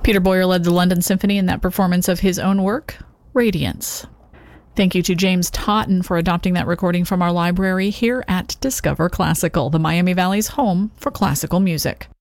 Peter Boyer led the London Symphony in that performance of his own work, Radiance. Thank you to James Totten for adopting that recording from our library here at Discover Classical, the Miami Valley's home for classical music.